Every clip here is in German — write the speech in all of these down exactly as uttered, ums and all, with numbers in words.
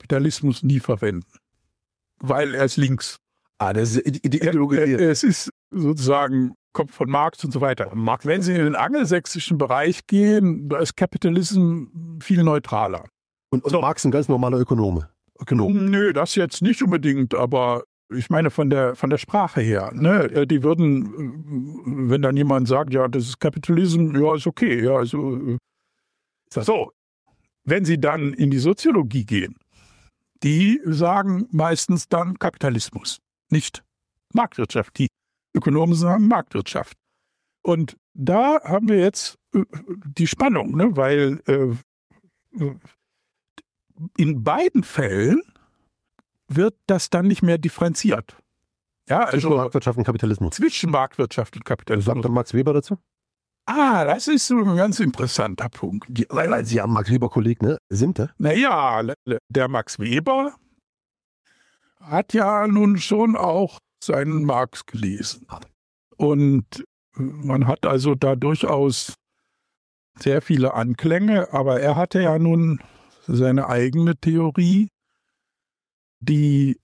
Kapitalismus nie verwenden, weil er ist links. Ah, das ist die Ideologie. Es ist sozusagen, kommt von Marx und so weiter. Wenn Sie in den angelsächsischen Bereich gehen, da ist Capitalism viel neutraler. Und, und so. Marx ein ganz normaler Ökonome. Ökonom. Nö, das jetzt nicht unbedingt, aber ich meine von der, von der Sprache her. Ne? Die würden, wenn dann jemand sagt, ja, das ist Kapitalism, ja, ist okay. Ja, also, so, wenn Sie dann in die Soziologie gehen, die sagen meistens dann Kapitalismus, nicht Marktwirtschaft. Die Ökonomen sagen Marktwirtschaft. Und da haben wir jetzt die Spannung, ne? Weil äh, in beiden Fällen wird das dann nicht mehr differenziert. Ja, also zwischen Marktwirtschaft und Kapitalismus. Zwischen Marktwirtschaft und Kapitalismus. Sagt der Max Weber dazu? Ah, das ist so ein ganz interessanter Punkt. Die, weil Sie haben Max Weber Kolleg, ne? Sind der? Naja, der Max Weber hat ja nun schon auch seinen Marx gelesen. Und man hat also da durchaus sehr viele Anklänge, aber er hatte ja nun seine eigene Theorie, die,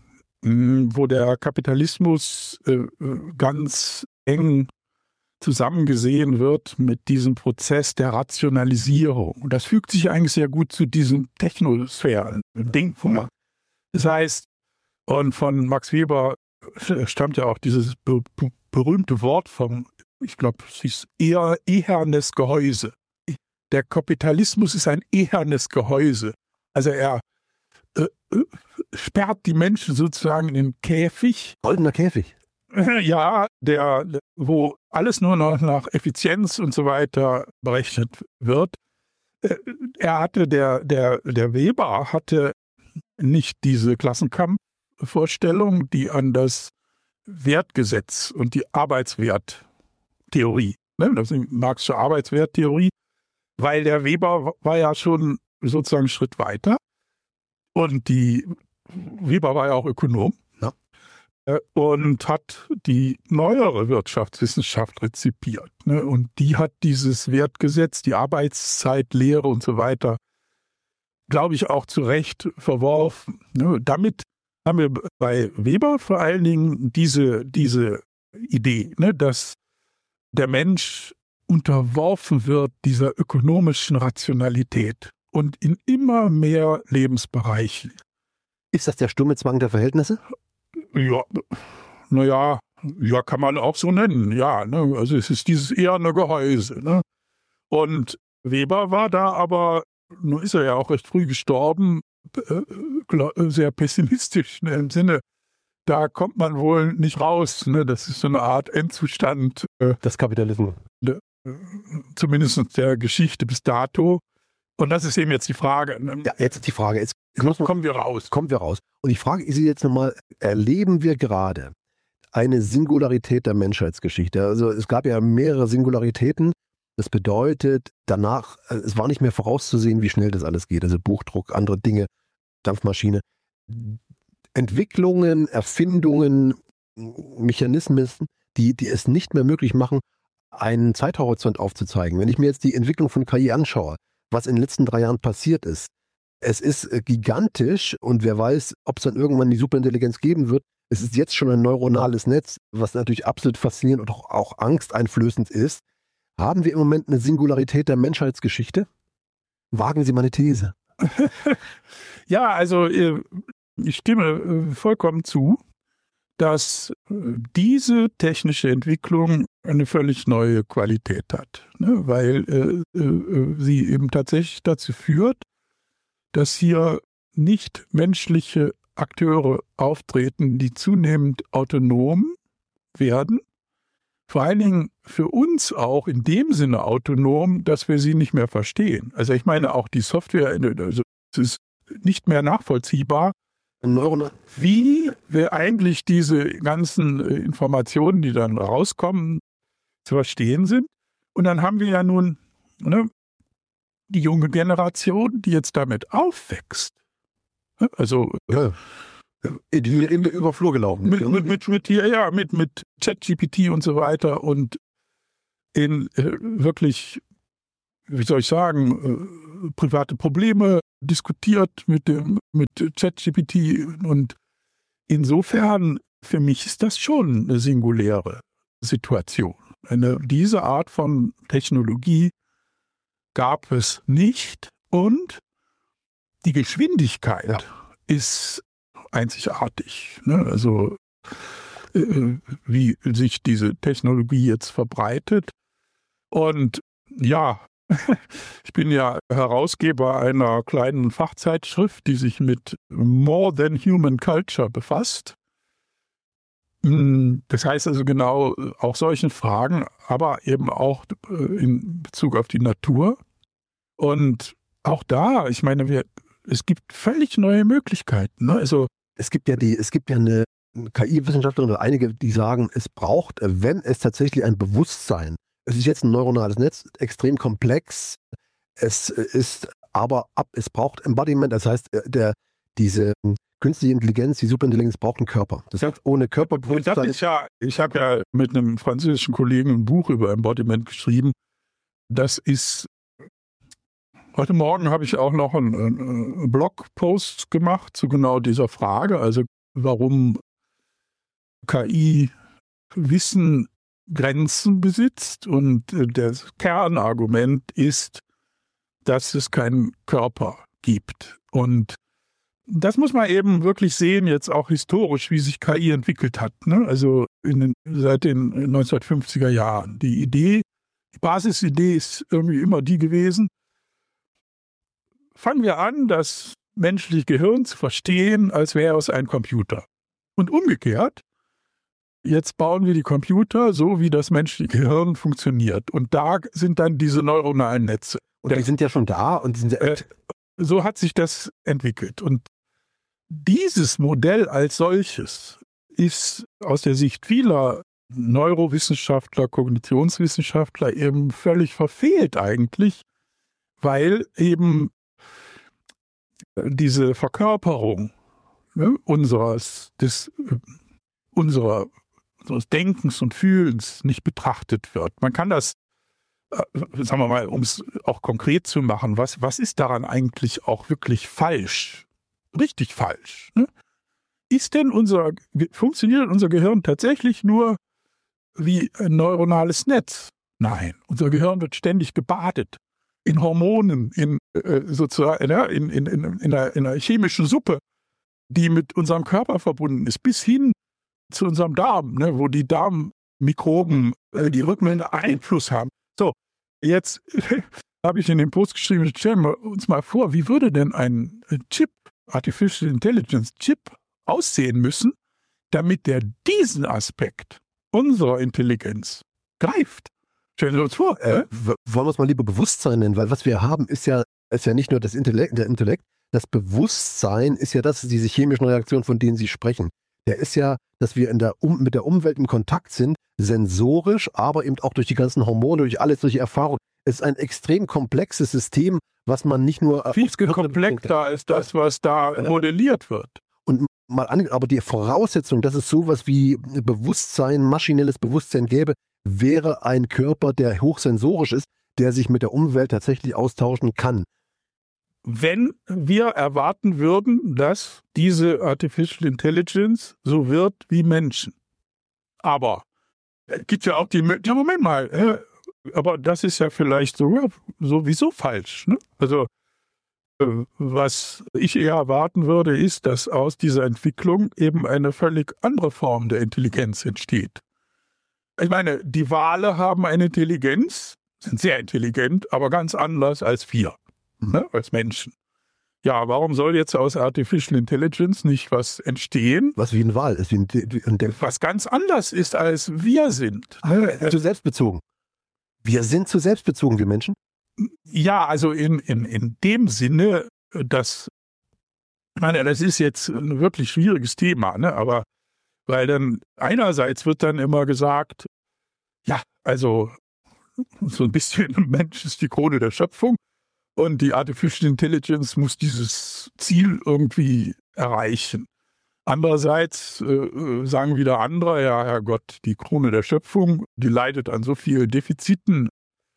wo der Kapitalismus ganz eng zusammengesehen wird mit diesem Prozess der Rationalisierung. Und das fügt sich eigentlich sehr gut zu diesem Technosphären-Ding. Das heißt, und von Max Weber stammt ja auch dieses be be berühmte Wort vom, ich glaube, es hieß eher ehernes Gehäuse. Der Kapitalismus ist ein ehernes Gehäuse. Also er äh, sperrt die Menschen sozusagen in den Käfig. Goldener Käfig. Ja, der, wo alles nur noch nach Effizienz und so weiter berechnet wird. Er hatte, der, der, der Weber hatte nicht diese Klassenkampfvorstellung, die an das Wertgesetz und die Arbeitswerttheorie, ne, das ist die Marxische Arbeitswerttheorie, weil der Weber war ja schon sozusagen einen Schritt weiter und die Weber war ja auch Ökonom. Und hat die neuere Wirtschaftswissenschaft rezipiert. Ne? Und die hat dieses Wertgesetz, die Arbeitszeitlehre und so weiter, glaube ich, auch zu Recht verworfen. Ne? Damit haben wir bei Weber vor allen Dingen diese, diese Idee, ne? Dass der Mensch unterworfen wird dieser ökonomischen Rationalität und in immer mehr Lebensbereichen. Ist das der stumme Zwang der Verhältnisse? Ja, naja, ja, kann man auch so nennen, ja. Ne? Also es ist dieses eherne Gehäuse. Ne? Und Weber war da aber, nun ist er ja auch recht früh gestorben, äh, sehr pessimistisch, ne? Im Sinne, da kommt man wohl nicht raus. Ne? Das ist so eine Art Endzustand. Äh, das Kapitalismus. Äh, zumindest der Geschichte bis dato. Und das ist eben jetzt die Frage. Ne? Ja, jetzt ist die Frage. Jetzt kommen wir raus. Kommen wir raus. Und ich frage Sie jetzt nochmal, erleben wir gerade eine Singularität der Menschheitsgeschichte? Also es gab ja mehrere Singularitäten. Das bedeutet, danach, es war nicht mehr vorauszusehen, wie schnell das alles geht. Also Buchdruck, andere Dinge, Dampfmaschine. Entwicklungen, Erfindungen, Mechanismen, die, die es nicht mehr möglich machen, einen Zeithorizont aufzuzeigen. Wenn ich mir jetzt die Entwicklung von K I anschaue, was in den letzten drei Jahren passiert ist, es ist gigantisch und wer weiß, ob es dann irgendwann die Superintelligenz geben wird. Es ist jetzt schon ein neuronales Netz, was natürlich absolut faszinierend und auch, auch angsteinflößend ist. Haben wir im Moment eine Singularität der Menschheitsgeschichte? Wagen Sie mal eine These. Ja, also ich stimme vollkommen zu, dass diese technische Entwicklung eine völlig neue Qualität hat, ne? Weil äh, äh, sie eben tatsächlich dazu führt, dass hier nicht menschliche Akteure auftreten, die zunehmend autonom werden. Vor allen Dingen für uns auch in dem Sinne autonom, dass wir sie nicht mehr verstehen. Also ich meine auch die Software, also es ist nicht mehr nachvollziehbar, wie wir eigentlich diese ganzen Informationen, die dann rauskommen, zu verstehen sind. Und dann haben wir ja nun, ne, die junge Generation, die jetzt damit aufwächst. Also ja. Die im Überflur gelaufen. Mit, mit, mit, mit, ja, mit, mit ChatGPT und so weiter und in äh, wirklich, wie soll ich sagen, äh, private Probleme diskutiert mit dem mit ChatGPT und insofern für mich ist das schon eine singuläre Situation. Eine, diese Art von Technologie gab es nicht und die Geschwindigkeit ja. ist einzigartig. Ne? Also äh, wie sich diese Technologie jetzt verbreitet. Und ja, ich bin ja Herausgeber einer kleinen Fachzeitschrift, die sich mit More Than Human Culture befasst. Das heißt also genau auch solchen Fragen, aber eben auch in Bezug auf die Natur. Und auch da, ich meine, wir, es gibt völlig neue Möglichkeiten. Ne? Also es gibt ja die, es gibt ja eine K I-Wissenschaftlerin oder einige, die sagen, es braucht, wenn es tatsächlich ein Bewusstsein, es ist jetzt ein neuronales Netz, extrem komplex, es ist aber ab, es braucht Embodiment, das heißt, der, diese künstliche Intelligenz, die Superintelligenz braucht einen Körper. Das heißt, ohne Körperbewusstsein. Das ist ja, ich habe ja mit einem französischen Kollegen ein Buch über Embodiment geschrieben. Das ist, heute Morgen habe ich auch noch einen, einen Blogpost gemacht zu genau dieser Frage, also warum K I Wissen Grenzen besitzt. Und das Kernargument ist, dass es keinen Körper gibt. Und das muss man eben wirklich sehen, jetzt auch historisch, wie sich K I entwickelt hat. Ne? Also in den, seit den neunzehnhundertfünfziger Jahren. Die Idee, die Basisidee ist irgendwie immer die gewesen, fangen wir an, das menschliche Gehirn zu verstehen, als wäre es ein Computer. Und umgekehrt, jetzt bauen wir die Computer so, wie das menschliche Gehirn funktioniert. Und da sind dann diese neuronalen Netze. Und die sind ja schon da. Und die sind ja äh, so hat sich das entwickelt. Und dieses Modell als solches ist aus der Sicht vieler Neurowissenschaftler, Kognitionswissenschaftler eben völlig verfehlt eigentlich, weil eben diese Verkörperung ne, unseres, des, unserer, unseres Denkens und Fühlens nicht betrachtet wird. Man kann das, sagen wir mal, um es auch konkret zu machen, was, was ist daran eigentlich auch wirklich falsch? Richtig falsch. Ne? Ist denn unser, funktioniert unser Gehirn tatsächlich nur wie ein neuronales Netz? Nein, unser Gehirn wird ständig gebadet in Hormonen, in, äh, sozusagen, ja, in, in, in, in, einer, in einer chemischen Suppe, die mit unserem Körper verbunden ist, bis hin zu unserem Darm, ne, wo die Darmmikroben äh, die Rückmeldung Einfluss haben. So, jetzt habe ich in dem Post geschrieben, stellen wir uns mal vor, wie würde denn ein Chip, Artificial Intelligence Chip, aussehen müssen, damit der diesen Aspekt unserer Intelligenz greift. Stellen Sie uns vor. Äh, wollen wir es mal lieber Bewusstsein nennen, weil was wir haben, ist ja, ist ja nicht nur das Intellekt, der Intellekt, das Bewusstsein ist ja das, diese chemischen Reaktionen, von denen Sie sprechen. Der ist ja, dass wir in der um, mit der Umwelt in Kontakt sind, sensorisch, aber eben auch durch die ganzen Hormone, durch alles, durch die Erfahrung. Es ist ein extrem komplexes System, was man nicht nur... Viel komplexer als das, was da modelliert wird. Und mal an, aber die Voraussetzung, dass es sowas wie Bewusstsein, maschinelles Bewusstsein gäbe, wäre ein Körper, der hochsensorisch ist, der sich mit der Umwelt tatsächlich austauschen kann. Wenn wir erwarten würden, dass diese Artificial Intelligence so wird wie Menschen. Aber es gibt ja auch die Möglichkeit, ja Moment mal, äh, aber das ist ja vielleicht sogar sowieso falsch. Ne? Also äh, was ich eher erwarten würde, ist, dass aus dieser Entwicklung eben eine völlig andere Form der Intelligenz entsteht. Ich meine, die Wale haben eine Intelligenz, sind sehr intelligent, aber ganz anders als wir. Ne, als Menschen. Ja, warum soll jetzt aus Artificial Intelligence nicht was entstehen? Was wie ein Wal ist. Wie ein, ein was ganz anders ist, als wir sind. Zu selbstbezogen. Wir sind zu selbstbezogen, wir Menschen? Ja, also in, in, in dem Sinne, dass, ich meine, das ist jetzt ein wirklich schwieriges Thema, ne? Aber weil dann einerseits wird dann immer gesagt, ja, also so ein bisschen Mensch ist die Krone der Schöpfung. Und die Artificial Intelligence muss dieses Ziel irgendwie erreichen. Andererseits äh, sagen wieder andere, ja, Herrgott, die Krone der Schöpfung, die leidet an so vielen Defiziten.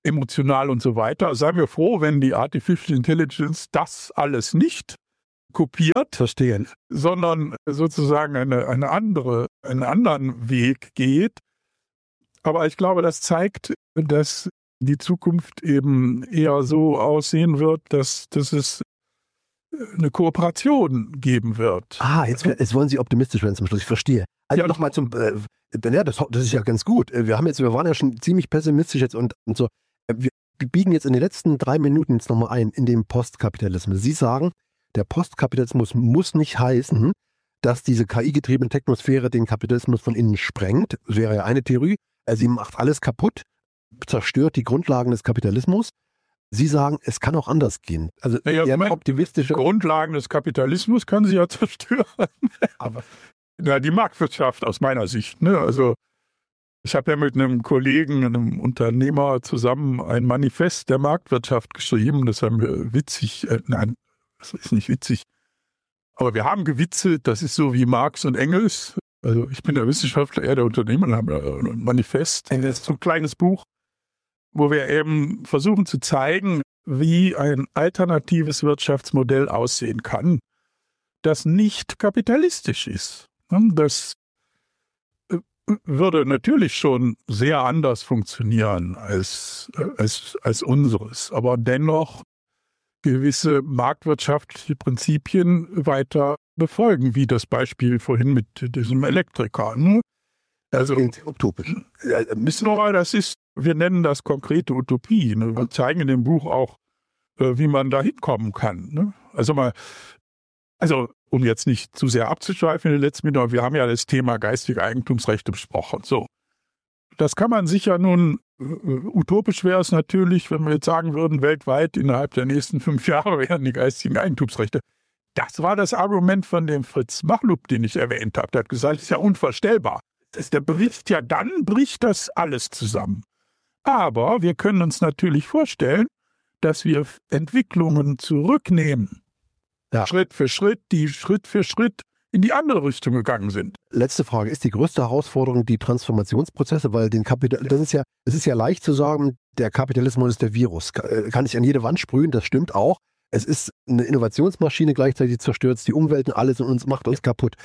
emotional und so weiter. Seien wir froh, wenn die Artificial Intelligence das alles nicht kopiert, Verstehen. sondern sozusagen eine, eine andere, einen anderen Weg geht. Aber ich glaube, das zeigt, dass die Zukunft eben eher so aussehen wird, dass, dass es eine Kooperation geben wird. Ah, jetzt, jetzt wollen Sie optimistisch werden zum Schluss. Ich verstehe. Also Ja, nochmal zum, äh, ja, das, das ist ja ganz gut. Wir haben jetzt, wir waren ja schon ziemlich pessimistisch jetzt und, und so. Wir biegen jetzt in den letzten drei Minuten jetzt nochmal ein in den Postkapitalismus. Sie sagen, der Postkapitalismus muss nicht heißen, dass diese K I-getriebene Technosphäre den Kapitalismus von innen sprengt. Das wäre ja eine Theorie. Also sie macht alles kaputt, zerstört die Grundlagen des Kapitalismus. Sie sagen, es kann auch anders gehen. Also naja, eher Moment, optimistische Grundlagen des Kapitalismus können sie ja zerstören. Aber ja, die Marktwirtschaft aus meiner Sicht. Ne? Also ich habe ja mit einem Kollegen, einem Unternehmer zusammen ein Manifest der Marktwirtschaft geschrieben. Das haben wir witzig, äh, nein, das ist nicht witzig, aber wir haben gewitzelt, das ist so wie Marx und Engels. Also ich bin der Wissenschaftler, er der Unternehmer, dann haben wir ein Manifest, das ist so ein kleines Buch, wo wir eben versuchen zu zeigen, wie ein alternatives Wirtschaftsmodell aussehen kann, das nicht kapitalistisch ist. Das würde natürlich schon sehr anders funktionieren als, als, als unseres, aber dennoch gewisse marktwirtschaftliche Prinzipien weiter befolgen, wie das Beispiel vorhin mit diesem Elektriker. Ne? Also utopisch. Wissen wir, das ist, wir nennen das konkrete Utopie. Ne? Wir zeigen in dem Buch auch, äh, wie man da hinkommen kann. Ne? Also mal, also um jetzt nicht zu sehr abzuschweifen in den letzten Minuten, wir haben ja das Thema geistige Eigentumsrechte besprochen. So, das kann man sicher nun, äh, utopisch wäre es natürlich, wenn wir jetzt sagen würden, weltweit innerhalb der nächsten fünf Jahre wären die geistigen Eigentumsrechte. Das war das Argument von dem Fritz Machlup, den ich erwähnt habe. Der hat gesagt, das ist ja unvorstellbar. Das, der bricht ja, dann bricht das alles zusammen. Aber wir können uns natürlich vorstellen, dass wir Entwicklungen zurücknehmen. Ja. Schritt für Schritt, die Schritt für Schritt in die andere Richtung gegangen sind. Letzte Frage, ist die größte Herausforderung die Transformationsprozesse, weil den Kapital, das ist ja, es ist ja leicht zu sagen, der Kapitalismus ist der Virus. Kann ich an jede Wand sprühen, das stimmt auch. Es ist eine Innovationsmaschine, gleichzeitig zerstört es die Umwelt und alles und uns macht uns kaputt.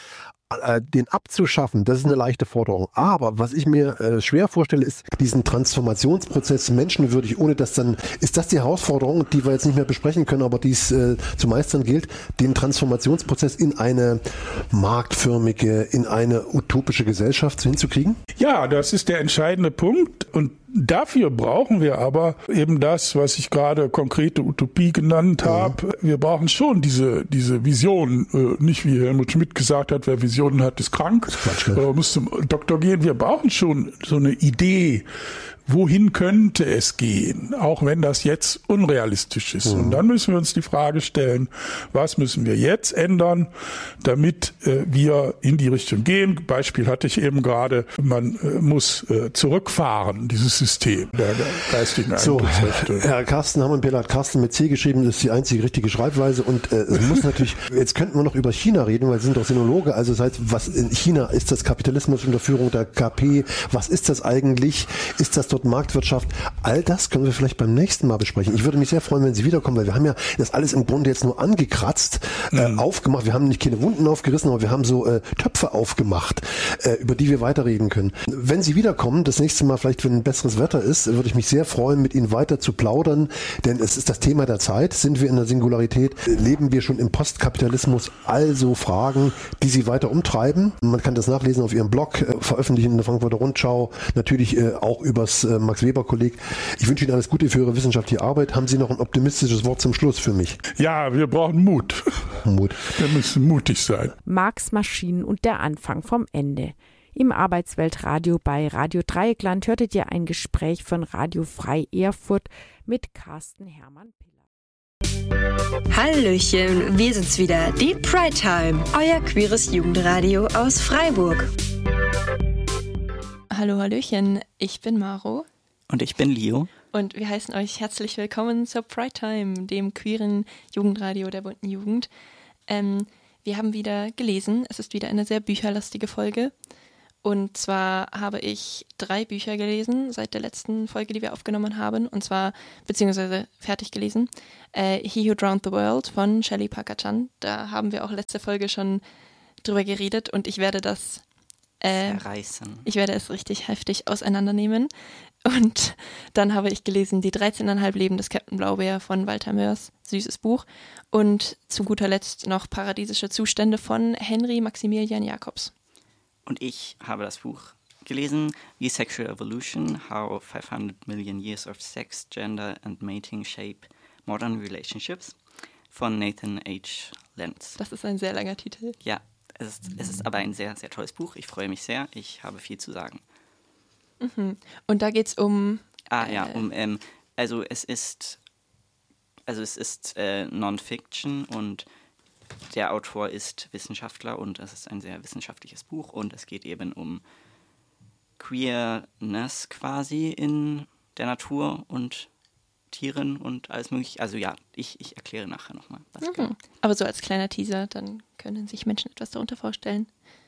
Den abzuschaffen, das ist eine leichte Forderung. Aber was ich mir äh, schwer vorstelle, ist diesen Transformationsprozess menschenwürdig, ohne dass dann, ist das die Herausforderung, die wir jetzt nicht mehr besprechen können, aber die es äh, zu meistern gilt, den Transformationsprozess in eine marktförmige, in eine utopische Gesellschaft hinzukriegen? Ja, das ist der entscheidende Punkt und dafür brauchen wir aber eben das, was ich gerade konkrete Utopie genannt habe. Mhm. Wir brauchen schon diese, diese Vision, äh, nicht wie Helmut Schmidt gesagt hat, wer Visionen hat, ist krank, äh, muss zum Doktor gehen. Wir brauchen schon so eine Idee, wohin könnte es gehen, auch wenn das jetzt unrealistisch ist. Mhm. Und dann müssen wir uns die Frage stellen, was müssen wir jetzt ändern, damit äh, wir in die Richtung gehen. Beispiel hatte ich eben gerade, man äh, muss äh, zurückfahren, dieses System der, der geistigen Eigentumsrechte. So, Herr Carsten Hammann-Pehl hat Carsten mit C geschrieben, das ist die einzige richtige Schreibweise und äh, es muss natürlich, jetzt könnten wir noch über China reden, weil Sie sind doch Sinologe, also das heißt, was in China ist das Kapitalismus unter Führung der K P, was ist das eigentlich, ist das dort Marktwirtschaft, all das können wir vielleicht beim nächsten Mal besprechen. Ich würde mich sehr freuen, wenn Sie wiederkommen, weil wir haben ja das alles im Grunde jetzt nur angekratzt, äh, mhm. aufgemacht. Wir haben nicht keine Wunden aufgerissen, aber wir haben so äh, Töpfe aufgemacht, äh, über die wir weiterreden können. Wenn Sie wiederkommen, das nächste Mal vielleicht, wenn ein besseres Wetter ist, würde ich mich sehr freuen, mit Ihnen weiter zu plaudern, denn es ist das Thema der Zeit. Sind wir in der Singularität? Leben wir schon im Postkapitalismus? Also Fragen, die Sie weiter umtreiben. Man kann das nachlesen auf Ihrem Blog, äh, veröffentlichen in der Frankfurter Rundschau, natürlich äh, auch übers äh, Max-Weber-Kolleg. Ich wünsche Ihnen alles Gute für Ihre wissenschaftliche Arbeit. Haben Sie noch ein optimistisches Wort zum Schluss für mich? Ja, wir brauchen Mut. Mut. Wir müssen mutig sein. Marx Maschinen und der Anfang vom Ende. Im Arbeitsweltradio bei Radio Dreieckland hörtet ihr ein Gespräch von Radio Frei Erfurt mit Carsten Hermann-Piller. Hallöchen, wir sind's wieder, die Pride Time, euer queeres Jugendradio aus Freiburg. Hallo, Hallöchen, ich bin Maro. Und ich bin Leo. Und wir heißen euch herzlich willkommen zur Pride Time, dem queeren Jugendradio der bunten Jugend. Ähm, wir haben wieder gelesen, es ist wieder eine sehr bücherlastige Folge. Und zwar habe ich drei Bücher gelesen seit der letzten Folge, die wir aufgenommen haben. Und zwar, beziehungsweise fertig gelesen. Äh, He Who Drowned the World von Shelley Parker Chan. Da haben wir auch letzte Folge schon drüber geredet. Und ich werde das äh, Zerreißen. Ich werde es richtig heftig auseinandernehmen. Und dann habe ich gelesen Die dreizehneinhalb Leben des Captain Blaubeer von Walter Mörs. Süßes Buch. Und zu guter Letzt noch Paradiesische Zustände von Henry Maximilian Jacobs. Und ich habe das Buch gelesen, The Sexual Evolution, How five hundred Million Years of Sex, Gender and Mating Shape Modern Relationships von Nathan H. Lentz. Das ist ein sehr langer Titel. Ja, es ist, es ist aber ein sehr, sehr tolles Buch. Ich freue mich sehr. Ich habe viel zu sagen. Mhm. Und da geht es um... Ah äh, ja, um, ähm, also es ist, also es ist äh, Non-Fiction und der Autor ist Wissenschaftler und es ist ein sehr wissenschaftliches Buch und es geht eben um Queerness quasi in der Natur und Tieren und alles mögliche. Also ja, ich, ich erkläre nachher nochmal. Mhm. Genau. Aber so als kleiner Teaser, dann können sich Menschen etwas darunter vorstellen.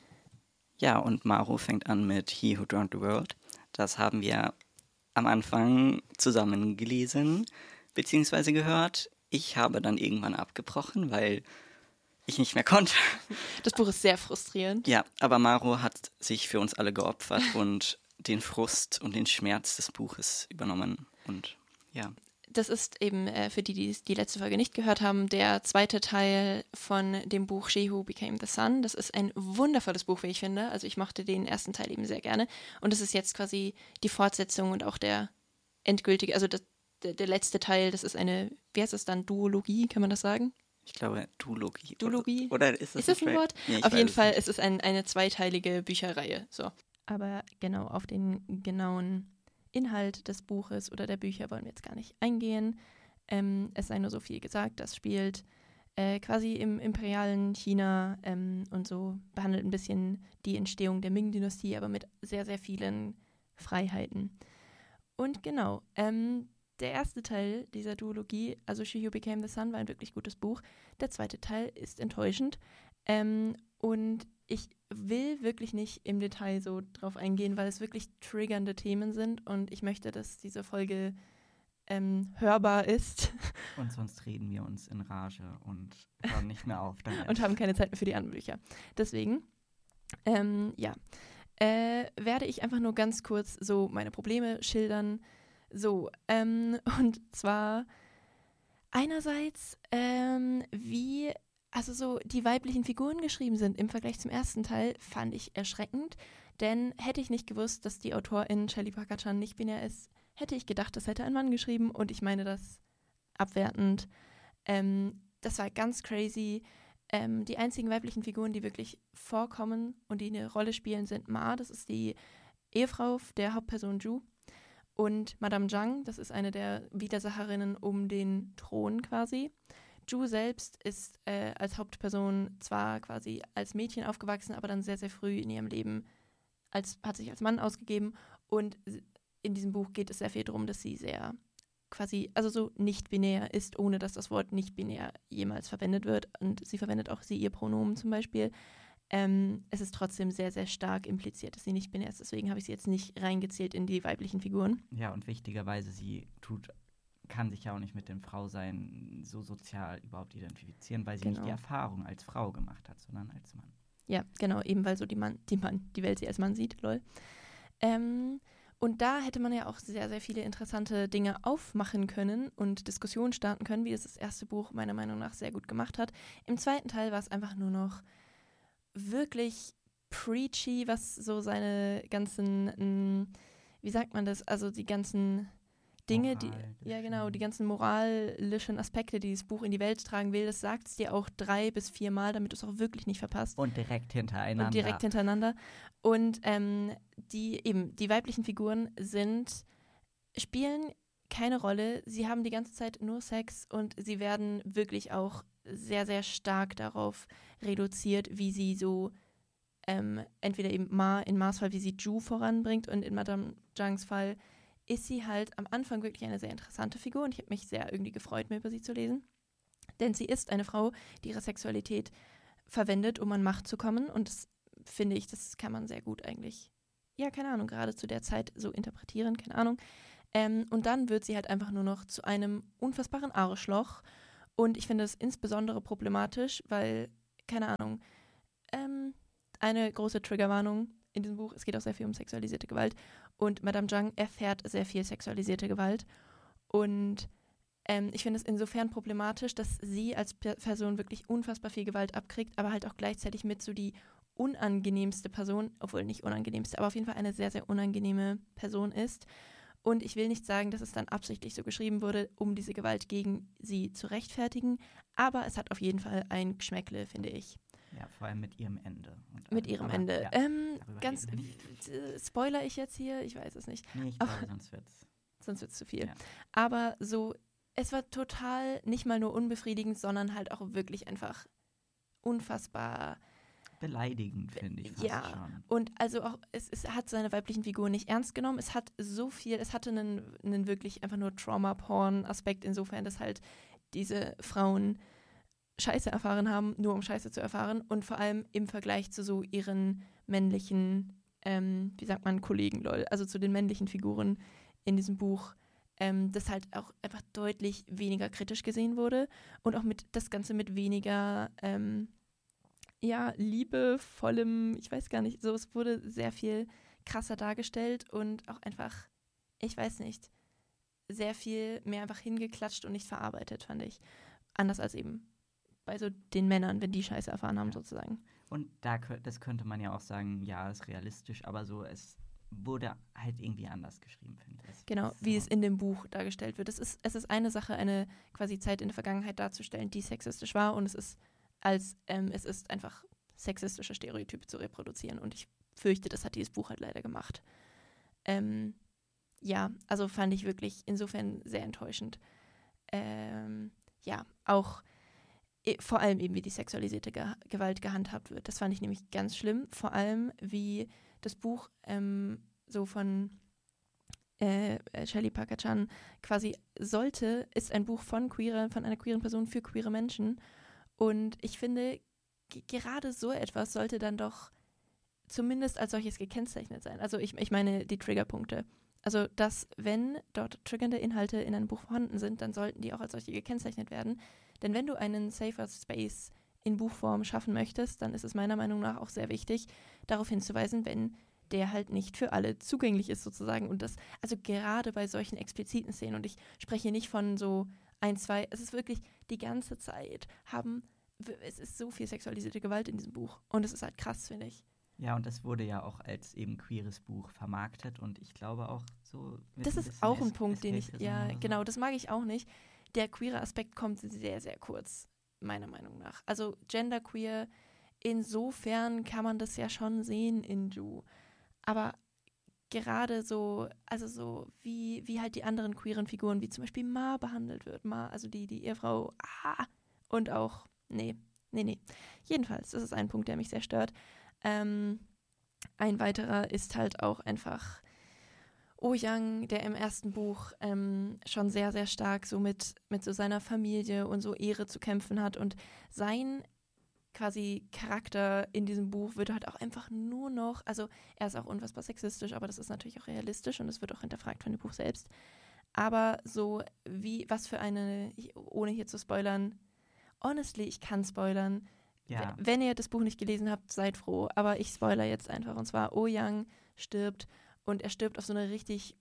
Ja, und Maro fängt an mit He Who Drowned the World. Das haben wir am Anfang zusammen gelesen, beziehungsweise gehört. Ich habe dann irgendwann abgebrochen, weil ich nicht mehr konnte. Das Buch ist sehr frustrierend. Ja, aber Maro hat sich für uns alle geopfert und den Frust und den Schmerz des Buches übernommen. Und ja. Das ist eben, äh, für die, die die letzte Folge nicht gehört haben, der zweite Teil von dem Buch She Who Became the Sun. Das ist ein wundervolles Buch, wie ich finde. Also ich mochte den ersten Teil eben sehr gerne. Und es ist jetzt quasi die Fortsetzung und auch der endgültige, also das, der, der letzte Teil, das ist eine, wie heißt das dann, Duologie, kann man das sagen? Ich glaube, Duologie. Duologie? Oder, oder ist das, ist das ein, ein Wort? Ja, auf jeden Fall, es ist ein, eine zweiteilige Bücherreihe. So. Aber genau, auf den genauen Inhalt des Buches oder der Bücher wollen wir jetzt gar nicht eingehen. Ähm, es sei nur so viel gesagt, das spielt äh, quasi im imperialen China ähm, und so behandelt ein bisschen die Entstehung der Ming-Dynastie, aber mit sehr, sehr vielen Freiheiten. Und genau, ähm, der erste Teil dieser Duologie, also She Who Became the Sun, war ein wirklich gutes Buch. Der zweite Teil ist enttäuschend. Ähm, und ich will wirklich nicht im Detail so drauf eingehen, weil es wirklich triggernde Themen sind und ich möchte, dass diese Folge ähm, hörbar ist. Und sonst reden wir uns in Rage und hören nicht mehr auf damit. Und haben keine Zeit mehr für die anderen Bücher. Deswegen, ähm, ja, äh, werde ich einfach nur ganz kurz so meine Probleme schildern. So, ähm, und zwar einerseits, ähm, wie, also so die weiblichen Figuren geschrieben sind im Vergleich zum ersten Teil, fand ich erschreckend, denn hätte ich nicht gewusst, dass die Autorin Shelley Parker Chan nicht binär ist, hätte ich gedacht, das hätte ein Mann geschrieben und ich meine das abwertend. Ähm, das war ganz crazy. Ähm, die einzigen weiblichen Figuren, die wirklich vorkommen und die eine Rolle spielen, sind Ma, das ist die Ehefrau der Hauptperson Ju, und Madame Zhang, das ist eine der Widersacherinnen um den Thron quasi. Ju selbst ist äh, als Hauptperson zwar quasi als Mädchen aufgewachsen, aber dann sehr, sehr früh in ihrem Leben als, hat sich als Mann ausgegeben. Und in diesem Buch geht es sehr viel darum, dass sie sehr quasi, also so nicht-binär ist, ohne dass das Wort nicht-binär jemals verwendet wird. Und sie verwendet auch sie, ihr Pronomen zum Beispiel. Ähm, es ist trotzdem sehr, sehr stark impliziert, dass sie nicht binär ist. Deswegen habe ich sie jetzt nicht reingezählt in die weiblichen Figuren. Ja, und wichtigerweise, sie tut, kann sich ja auch nicht mit dem Frausein so sozial überhaupt identifizieren, weil sie Genau. nicht die Erfahrung als Frau gemacht hat, sondern als Mann. Ja, genau, eben weil so die, Mann, die, Mann, die Welt sie als Mann sieht, lol. Ähm, und da hätte man ja auch sehr, sehr viele interessante Dinge aufmachen können und Diskussionen starten können, wie das das erste Buch meiner Meinung nach sehr gut gemacht hat. Im zweiten Teil war es einfach nur noch wirklich preachy, was so seine ganzen, mh, wie sagt man das, also die ganzen Dinge, die, ja genau, die ganzen moralischen Aspekte, die das Buch in die Welt tragen will, das sagt es dir auch drei bis vier Mal, damit du es auch wirklich nicht verpasst. Und direkt hintereinander. Und direkt hintereinander. Und ähm, die eben, die weiblichen Figuren sind, spielen keine Rolle. Sie haben die ganze Zeit nur Sex und sie werden wirklich auch sehr, sehr stark darauf reduziert, wie sie so ähm, entweder eben Ma, in Ma's Fall, wie sie Ju voranbringt und in Madame Zhangs Fall ist sie halt am Anfang wirklich eine sehr interessante Figur und ich habe mich sehr irgendwie gefreut, mehr über sie zu lesen. Denn sie ist eine Frau, die ihre Sexualität verwendet, um an Macht zu kommen und es finde ich, das kann man sehr gut eigentlich, ja, keine Ahnung, gerade zu der Zeit so interpretieren, keine Ahnung. Ähm, und dann wird sie halt einfach nur noch zu einem unfassbaren Arschloch. Und ich finde das insbesondere problematisch, weil, keine Ahnung, ähm, eine große Triggerwarnung in diesem Buch, es geht auch sehr viel um sexualisierte Gewalt. Und Madame Zhang erfährt sehr viel sexualisierte Gewalt. Und ähm, ich finde es insofern problematisch, dass sie als P- Person wirklich unfassbar viel Gewalt abkriegt, aber halt auch gleichzeitig mit so die unangenehmste Person, obwohl nicht unangenehmste, aber auf jeden Fall eine sehr, sehr unangenehme Person ist. Und ich will nicht sagen, dass es dann absichtlich so geschrieben wurde, um diese Gewalt gegen sie zu rechtfertigen, aber es hat auf jeden Fall ein Geschmäckle, finde ich. Ja, vor allem mit ihrem Ende. Und Mit allem. ihrem Aber, Ende. Ja, ähm, darüber ganz, reden wir nicht. äh, spoiler ich jetzt hier? Ich weiß es nicht. Nee, ich Aber- glaube, sonst wird's. Sonst wird es zu viel. Ja. Aber so, es war total nicht mal nur unbefriedigend, sondern halt auch wirklich einfach unfassbar. Beleidigend, finde ich fast Ja. schon. Und also auch, es, es hat seine weiblichen Figuren nicht ernst genommen. Es hat so viel, es hatte einen, einen wirklich einfach nur Trauma-Porn-Aspekt, insofern, dass halt diese Frauen Scheiße erfahren haben, nur um Scheiße zu erfahren. Und vor allem im Vergleich zu so ihren männlichen, ähm, wie sagt man, Kollegen, lol, also zu den männlichen Figuren in diesem Buch, ähm, das halt auch einfach deutlich weniger kritisch gesehen wurde und auch mit das Ganze mit weniger ähm, ja, liebevollem, ich weiß gar nicht, so, es wurde sehr viel krasser dargestellt und auch einfach, ich weiß nicht, sehr viel mehr einfach hingeklatscht und nicht verarbeitet, fand ich. Anders als eben bei so den Männern, wenn die Scheiße erfahren haben, Ja. sozusagen. Und da, kö- das könnte man ja auch sagen, ja, ist realistisch, aber so, es wurde halt irgendwie anders geschrieben, finde ich. Genau, ist wie so. es in dem Buch dargestellt wird. Es ist, es ist eine Sache, eine quasi Zeit in der Vergangenheit darzustellen, die sexistisch war und es ist als ähm, es ist einfach sexistische Stereotype zu reproduzieren und ich fürchte, das hat dieses Buch halt leider gemacht. Ähm, ja, also fand ich wirklich insofern sehr enttäuschend. Ähm, ja, auch e- vor allem eben, wie die sexualisierte Ge- Gewalt gehandhabt wird. Das fand ich nämlich ganz schlimm. Vor allem, wie das Buch ähm, so von äh, äh, Shelley Parker Chan quasi sollte, ist ein Buch von queer, von einer queeren Person für queere Menschen. Und ich finde, g- gerade so etwas sollte dann doch zumindest als solches gekennzeichnet sein. Also ich, ich meine die Triggerpunkte. Also, dass wenn dort triggernde Inhalte in einem Buch vorhanden sind, dann sollten die auch als solche gekennzeichnet werden. Denn wenn du einen safer Space in Buchform schaffen möchtest, dann ist es meiner Meinung nach auch sehr wichtig, darauf hinzuweisen, wenn der halt nicht für alle zugänglich ist sozusagen. Und das, also gerade bei solchen expliziten Szenen, und ich spreche nicht von so ein, zwei, es ist wirklich die ganze Zeit haben, w- es ist so viel sexualisierte Gewalt in diesem Buch. Und es ist halt krass, finde ich. Ja, und das wurde ja auch als eben queeres Buch vermarktet und ich glaube auch so. mit Das ein ist bisschen auch ein Es- Punkt, den ich, Escapism ja, oder so. genau, das mag ich auch nicht. Der queere Aspekt kommt sehr, sehr kurz, meiner Meinung nach. Also genderqueer, insofern kann man das ja schon sehen in Ju. Aber gerade so, also so, wie, wie halt die anderen queeren Figuren, wie zum Beispiel Ma behandelt wird. Ma, also die, die Ehefrau, ah, und auch, nee, nee, nee. Jedenfalls, das ist ein Punkt, der mich sehr stört. Ähm, ein weiterer ist halt auch einfach Oh Yang, der im ersten Buch ähm, schon sehr, sehr stark so mit, mit so seiner Familie und so Ehre zu kämpfen hat. Und sein quasi Charakter in diesem Buch wird halt auch einfach nur noch, also er ist auch unfassbar sexistisch, aber das ist natürlich auch realistisch und es wird auch hinterfragt von dem Buch selbst. Aber so wie, was für eine, ich- ohne hier zu spoilern, honestly, ich kann spoilern. Ja, Wenn ihr das Buch nicht gelesen habt, seid froh. Aber ich spoiler jetzt einfach. Und zwar, Oh Yang stirbt und er stirbt auf so eine richtig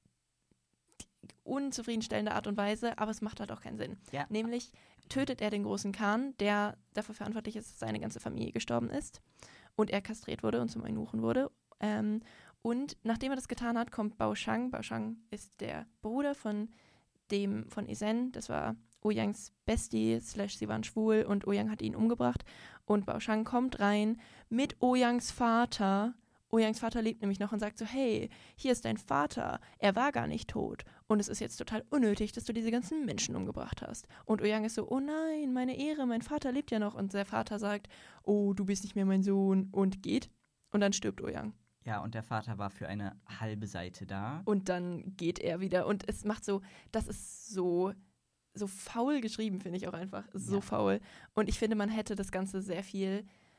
unzufriedenstellende Art und Weise, aber es macht halt auch keinen Sinn. ja. Nämlich tötet er den großen Khan, der dafür verantwortlich ist, dass seine ganze Familie gestorben ist und er kastriert wurde und zum Eunuchen wurde. Ähm, und nachdem er das getan hat, kommt Bao Shang. Bao Shang ist der Bruder von dem, von Isen. Das war Oh Yangs Bestie, slash sie waren schwul und Oh Yang hat ihn umgebracht. Und Bao Shang kommt rein mit Oh Yangs Vater. Oh Yangs Vater lebt nämlich noch und sagt so, hey, hier ist dein Vater. Er war gar nicht tot. Und es ist jetzt total unnötig, dass du diese ganzen Menschen umgebracht hast. Und Oh Yang ist so, oh nein, meine Ehre, mein Vater lebt ja noch. Und der Vater sagt, oh, du bist nicht mehr mein Sohn und geht. Und dann stirbt Oh Yang. Ja, und der Vater war für eine halbe Seite da. Und dann geht er wieder. Und es macht so, das ist so, so faul geschrieben, finde ich auch einfach. So Ja. faul. Und ich finde, man hätte das Ganze sehr viel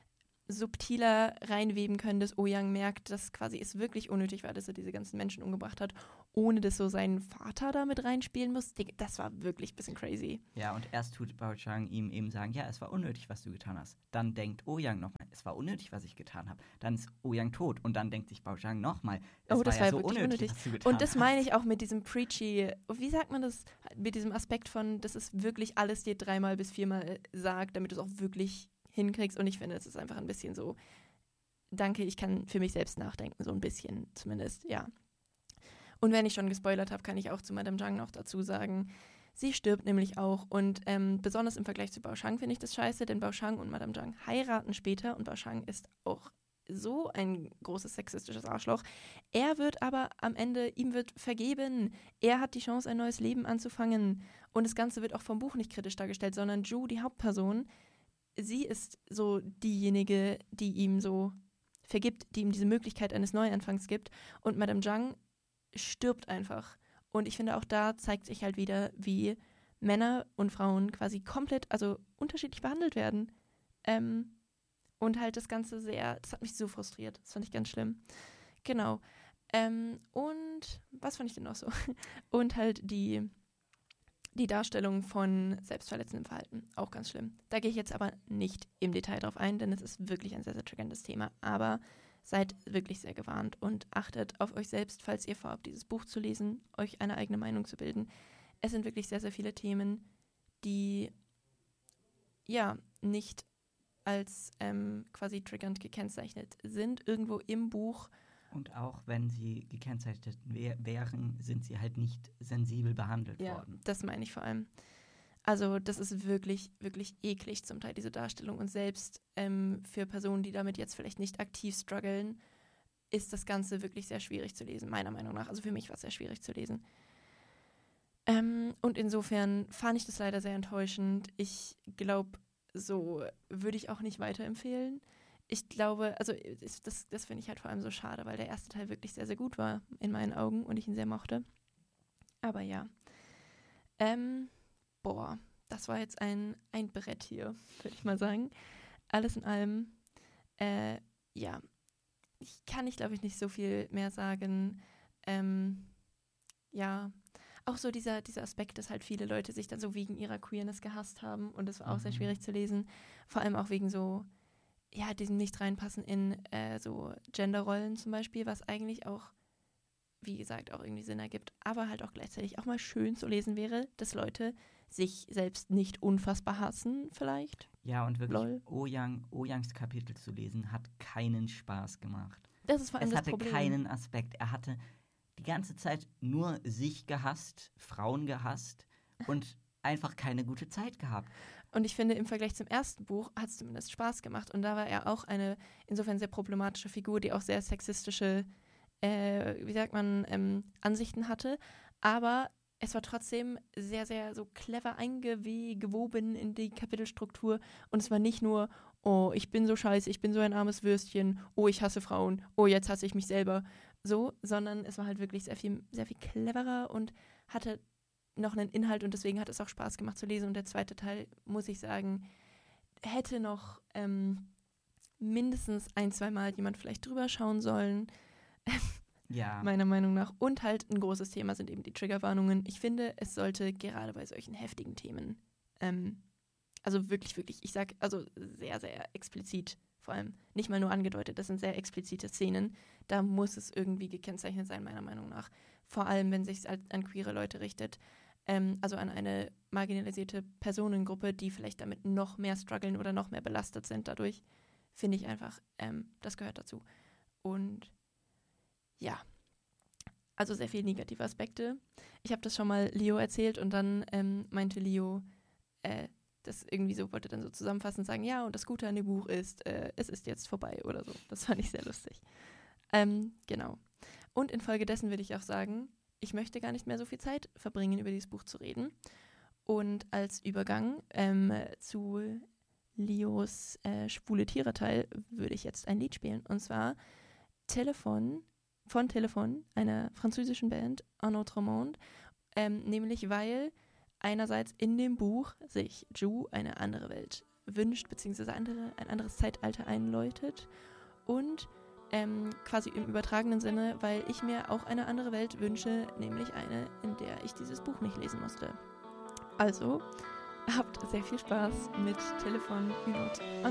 subtiler reinweben können, dass Oh-Yang merkt, dass quasi es wirklich unnötig war, dass er diese ganzen Menschen umgebracht hat, ohne dass so sein Vater da mit reinspielen muss. Das war wirklich ein bisschen crazy. Ja, und erst tut Bao Zhang ihm eben sagen, ja, es war unnötig, was du getan hast. Dann denkt Oh-Yang nochmal, es war unnötig, was ich getan habe. Dann ist Oh-Yang tot und dann denkt sich Bao Zhang nochmal, es oh, war das ja war so wirklich unnötig, unnötig. was du getan Und das hast. meine ich auch mit diesem preachy, wie sagt man das, mit diesem Aspekt von, dass es wirklich alles dir dreimal bis viermal sagt, damit du es auch wirklich hinkriegst. Und ich finde, es ist einfach ein bisschen so, danke, ich kann für mich selbst nachdenken, so ein bisschen zumindest, ja. Und wenn ich schon gespoilert habe, kann ich auch zu Madame Zhang noch dazu sagen, sie stirbt nämlich auch. Und ähm, besonders im Vergleich zu Bao Zhang finde ich das scheiße, denn Bao Zhang und Madame Zhang heiraten später und Bao Zhang ist auch so ein großes sexistisches Arschloch. Er wird aber am Ende, ihm wird vergeben. Er hat die Chance, ein neues Leben anzufangen. Und das Ganze wird auch vom Buch nicht kritisch dargestellt, sondern Ju, die Hauptperson, sie ist so diejenige, die ihm so vergibt, die ihm diese Möglichkeit eines Neuanfangs gibt. Und Madame Zhang stirbt einfach. Und ich finde, auch da zeigt sich halt wieder, wie Männer und Frauen quasi komplett, also unterschiedlich behandelt werden. Ähm, und halt das Ganze sehr, das hat mich so frustriert. Das fand ich ganz schlimm. Genau. Ähm, und was fand ich denn noch so? Und halt die, die Darstellung von selbstverletzendem Verhalten. Auch ganz schlimm. Da gehe ich jetzt aber nicht im Detail drauf ein, denn es ist wirklich ein sehr, sehr triggerndes Thema. Aber seid wirklich sehr gewarnt und achtet auf euch selbst, falls ihr vorhabt, dieses Buch zu lesen, euch eine eigene Meinung zu bilden. Es sind wirklich sehr, sehr viele Themen, die ja nicht als ähm, quasi triggernd gekennzeichnet sind, irgendwo im Buch. Und auch wenn sie gekennzeichnet wär, wären, sind sie halt nicht sensibel behandelt Ja, worden. das meine ich vor allem. Also das ist wirklich, wirklich eklig zum Teil, diese Darstellung. Und selbst ähm, für Personen, die damit jetzt vielleicht nicht aktiv strugglen, ist das Ganze wirklich sehr schwierig zu lesen, meiner Meinung nach. Also für mich war es sehr schwierig zu lesen. Ähm, und insofern fand ich das leider sehr enttäuschend. Ich glaube, so würde ich auch nicht weiterempfehlen. Ich glaube, also ist, das, das finde ich halt vor allem so schade, weil der erste Teil wirklich sehr, sehr gut war in meinen Augen und ich ihn sehr mochte. Aber ja. Ähm, boah, das war jetzt ein, ein Brett hier, würde ich mal sagen. Alles in allem, äh, ja, ich kann ich, glaube ich, nicht so viel mehr sagen. Ähm, ja, auch so dieser, dieser Aspekt, dass halt viele Leute sich dann so wegen ihrer Queerness gehasst haben und das war auch Mhm. sehr schwierig zu lesen. Vor allem auch wegen so, ja, diesem Nicht-Reinpassen in äh, so Genderrollen zum Beispiel, was eigentlich auch, wie gesagt, auch irgendwie Sinn ergibt, aber halt auch gleichzeitig auch mal schön zu lesen wäre, dass Leute sich selbst nicht unfassbar hassen vielleicht. Ja, und wirklich, Lol. Oh-Yang, Oh-Yangs Kapitel zu lesen, hat keinen Spaß gemacht. Das ist vor allem Es das hatte Problem. keinen Aspekt. Er hatte die ganze Zeit nur sich gehasst, Frauen gehasst und einfach keine gute Zeit gehabt. Und ich finde, im Vergleich zum ersten Buch hat es zumindest Spaß gemacht. Und da war er auch eine insofern sehr problematische Figur, die auch sehr sexistische, äh, wie sagt man, ähm, Ansichten hatte. Aber es war trotzdem sehr, sehr so clever eingewoben in die Kapitelstruktur. Und es war nicht nur, oh, ich bin so scheiße, ich bin so ein armes Würstchen, oh, ich hasse Frauen, oh, jetzt hasse ich mich selber. So, sondern es war halt wirklich sehr viel, sehr viel cleverer und hatte noch einen Inhalt und deswegen hat es auch Spaß gemacht zu lesen. Und der zweite Teil, muss ich sagen, hätte noch ähm, mindestens ein, zwei Mal jemand vielleicht drüber schauen sollen. Ja. Meiner Meinung nach. Und halt ein großes Thema sind eben die Triggerwarnungen. Ich finde, es sollte gerade bei solchen heftigen Themen, ähm, also wirklich, wirklich, ich sag, also sehr, sehr explizit, vor allem nicht mal nur angedeutet, das sind sehr explizite Szenen, da muss es irgendwie gekennzeichnet sein, meiner Meinung nach. Vor allem, wenn es sich an queere Leute richtet, ähm, also an eine marginalisierte Personengruppe, die vielleicht damit noch mehr strugglen oder noch mehr belastet sind dadurch, finde ich einfach, ähm, das gehört dazu. Und ja, also sehr viele negative Aspekte. Ich habe das schon mal Leo erzählt und dann ähm, meinte Leo, äh, das irgendwie so, wollte dann so zusammenfassend sagen, ja, und das Gute an dem Buch ist, äh, es ist jetzt vorbei oder so. Das fand ich sehr lustig. Ähm, genau. Und infolgedessen würde ich auch sagen, ich möchte gar nicht mehr so viel Zeit verbringen, über dieses Buch zu reden. Und als Übergang ähm, zu Leos äh, schwule Tiere-Teil würde ich jetzt ein Lied spielen. Und zwar Telefon, von Telefon, einer französischen Band, Un autre monde. Ähm, nämlich weil einerseits in dem Buch sich Ju eine andere Welt wünscht, beziehungsweise andere, ein anderes Zeitalter einläutet. Und ähm, quasi im übertragenen Sinne, weil ich mir auch eine andere Welt wünsche, nämlich eine, in der ich dieses Buch nicht lesen musste. Also, habt sehr viel Spaß mit Telefon, Ü-Not.